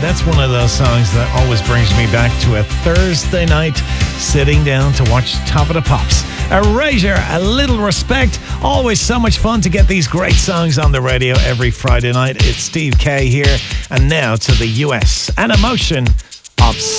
That's one of those songs that always brings me back to a Thursday night sitting down to watch Top of the Pops. Erasure, A Little Respect. Always so much fun to get these great songs on the radio every Friday night. It's Steve K here, and now to the US. An Emotion of